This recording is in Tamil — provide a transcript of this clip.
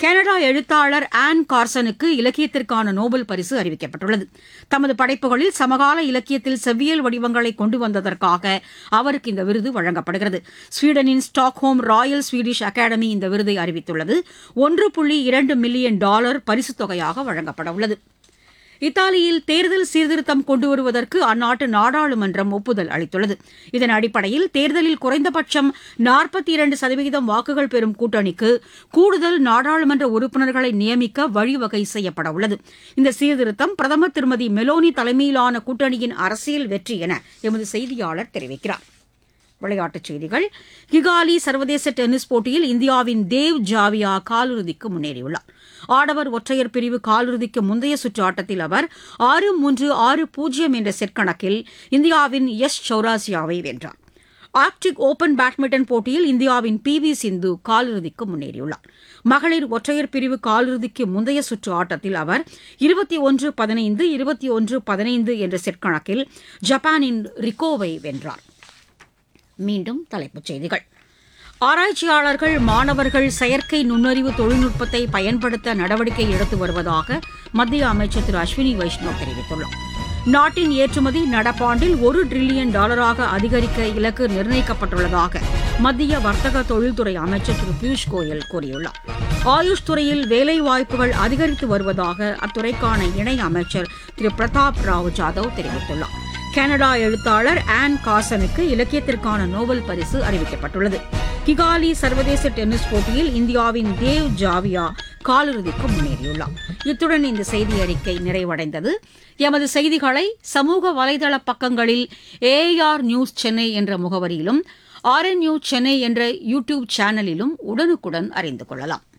கனடா எழுத்தாளர் ஆன் கார்சனுக்கு இலக்கியத்திற்கான நோபல் பரிசு அறிவிக்கப்பட்டுள்ளது. தமது படைப்புகளில் சமகால இலக்கியத்தில் செவ்வியல் வடிவங்களை கொண்டு வந்ததற்காக அவருக்கு இந்த விருது வழங்கப்படுகிறது. ஸ்வீடனின் ஸ்டாக்ஹோம் ராயல் ஸ்வீடிஷ் அகாடமி இந்த விருதை அறிவித்துள்ளது. $1.2 மில்லியன் பரிசுத் தொகையாக வழங்கப்பட உள்ளது. இத்தாலியில் தேர்தல் சீர்திருத்தம் கொண்டுவருவதற்கு அந்நாட்டு நாடாளுமன்றம் ஒப்புதல் அளித்துள்ளது. இதன் அடிப்படையில் தேர்தலில் குறைந்தபட்சம் 42% வாக்குகள் பெறும் கூட்டணிக்கு கூடுதல் நாடாளுமன்ற உறுப்பினர்களை நியமிக்க வழிவகை செய்யப்பட உள்ளது. இந்த சீர்திருத்தம் பிரதமர் திருமதி மெலோனி தலைமையிலான கூட்டணியின் அரசியல் வெற்றி என எமது செய்தியாளர் தெரிவிக்கிறார். விளையாட்டுச் செய்திகள். கிகாலி சர்வதேச டென்னிஸ் போட்டியில் இந்தியாவின் தேவ் ஜாவியா காலிறுதிக்கு முன்னேறியுள்ளார். ஆடவர் ஒற்றையர் பிரிவு காலிறுதிக்கு முந்தைய சுற்று ஆட்டத்தில் அவர் 6-3, 6-0 என்ற செட் கணக்கில் இந்தியாவின் யஷ் சௌராசியாவை வென்றார். ஆர்க்டிக் ஓபன் பேட்மிண்டன் போட்டியில் இந்தியாவின் PV சிந்து காலிறுதிக்கு முன்னேறியுள்ளார். மகளிர் ஒற்றையர் பிரிவு காலிறுதிக்கு முந்தைய சுற்று ஆட்டத்தில் அவர் 21-15, 21-15 என்ற செட் கணக்கில் ஜப்பானின் ரிக்கோவை வென்றார். மீண்டும் தலைப்புச் செய்திகள். ஆராய்ச்சியாளர்கள், மாணவர்கள் செயற்கை நுண்ணறிவு தொழில்நுட்பத்தை பயன்படுத்த நடவடிக்கை எடுத்து வருவதாக மத்திய அமைச்சர் திரு அஸ்வினி வைஷ்ணவ் தெரிவித்துள்ளார். நாட்டின் ஏற்றுமதி நடப்பாண்டில் $1 டிரில்லியன் அதிகரிக்க இலக்கு நிர்ணயிக்கப்பட்டுள்ளதாக மத்திய வர்த்தக தொழில்துறை அமைச்சர் திரு பியூஷ் கோயல் கூறியுள்ளார். ஆயுஷ் துறையில் வேலைவாய்ப்புகள் அதிகரித்து வருவதாக அத்துறைக்கான இணை அமைச்சர் திரு பிரதாப் ராவ் ஜாதவ் தெரிவித்துள்ளார். கனடா எழுத்தாளர் ஆன் கார்சனுக்கு இலக்கியத்திற்கான நோபல் பரிசு அறிவிக்கப்பட்டுள்ளது. கிகாலி சர்வதேச டென்னிஸ் போட்டியில் இந்தியாவின் தேவ் ஜாவியா காலிறுதிக்கு முன்னேறியுள்ளார். இத்துடன் இந்த செய்தி அறிக்கை நிறைவடைந்தது. எமது செய்திகளை சமூக வலைதள பக்கங்களில் AIR நியூஸ் சென்னை என்ற முகவரியிலும் RNU சென்னை என்ற யூடியூப் சேனலிலும் உடனுக்குடன் அறிந்து கொள்ளலாம்.